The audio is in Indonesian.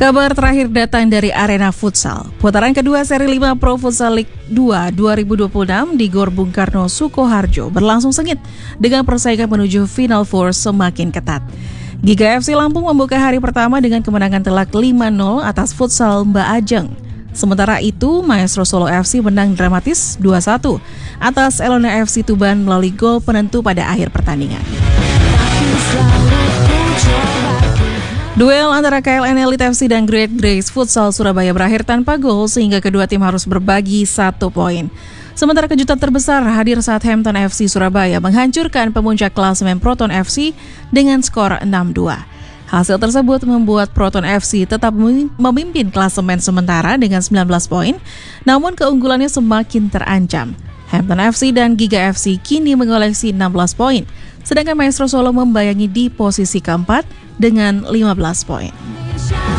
Kabar terakhir datang dari arena futsal. Putaran kedua seri 5 Pro Futsal League 2 2026 di Gor Bung Karno, Sukoharjo berlangsung sengit dengan persaingan menuju Final Four semakin ketat. Giga FC Lampung membuka hari pertama dengan kemenangan telak 5-0 atas futsal Mbak Ajeng. Sementara itu, Maestro Solo FC menang dramatis 2-1 atas Elona FC Tuban melalui gol penentu pada akhir pertandingan. Duel antara KLN Elite FC dan Great Grace Futsal Surabaya berakhir tanpa gol sehingga kedua tim harus berbagi 1 poin. Sementara kejutan terbesar hadir saat Hampton FC Surabaya menghancurkan pemuncak klasemen Proton FC dengan skor 6-2. Hasil tersebut membuat Proton FC tetap memimpin klasemen sementara dengan 19 poin, namun keunggulannya semakin terancam. Hampton FC dan Giga FC kini mengoleksi 16 poin, sedangkan Maestro Solo membayangi di posisi keempat dengan 15 poin.